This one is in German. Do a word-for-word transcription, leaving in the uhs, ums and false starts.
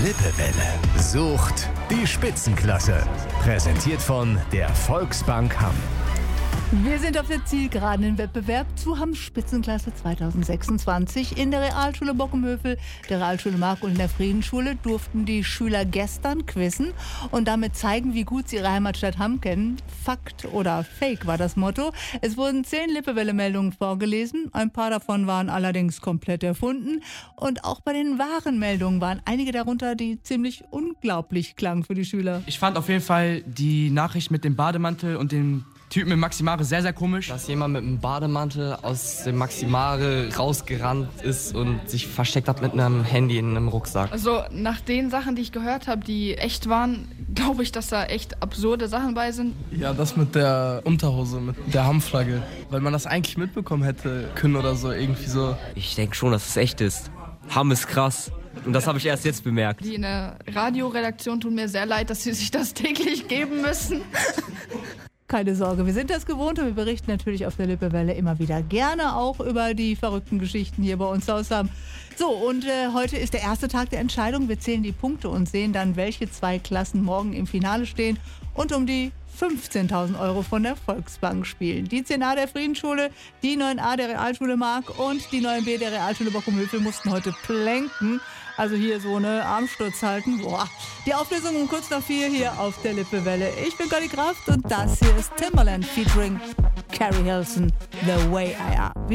Lippewelle sucht die Spitzenklasse. Präsentiert von der Volksbank Hamm. Wir sind auf der Zielgeraden im Wettbewerb zu Hamm Spitzenklasse zwanzig sechsundzwanzig. In der Realschule Bockenhövel, der Realschule Mark und in der Friedensschule durften die Schüler gestern quizzen und damit zeigen, wie gut sie ihre Heimatstadt Hamm kennen. Fakt oder Fake war das Motto. Es wurden zehn Lippewelle-Meldungen vorgelesen. Ein paar davon waren allerdings komplett erfunden. Und auch bei den wahren Meldungen waren einige darunter, die ziemlich unglaublich klangen für die Schüler. Ich fand auf jeden Fall die Nachricht mit dem Bademantel und dem Typen im Maximare sehr, sehr komisch. Dass jemand mit einem Bademantel aus dem Maximare rausgerannt ist und sich versteckt hat mit einem Handy in einem Rucksack. Also nach den Sachen, die ich gehört habe, die echt waren, glaube ich, dass da echt absurde Sachen bei sind. Ja, das mit der Unterhose, mit der Hammflagge. Weil man das eigentlich mitbekommen hätte können oder so, irgendwie so. Ich denke schon, dass es echt ist. Hamm ist krass. Und das habe ich erst jetzt bemerkt. Die in der Radioredaktion tun mir sehr leid, dass sie sich das täglich geben müssen. Keine Sorge, wir sind das gewohnt und wir berichten natürlich auf der Lippewelle immer wieder gerne auch über die verrückten Geschichten hier bei uns aus Hamm. So, und äh, heute ist der erste Tag der Entscheidung. Wir zählen die Punkte und sehen dann, welche zwei Klassen morgen im Finale stehen und um die fünfzehntausend Euro von der Volksbank spielen. Die zehn a der Friedensschule, die neun a der Realschule Mark und die neun b der Realschule Bockenhövel mussten heute plänken. Also hier so eine Armsturz halten. Boah. Die Auflösung um kurz nach vier hier auf der Lippewelle. Ich bin Conny Kraft und das hier ist Timbaland featuring Carrie Hilson, The Way I Am.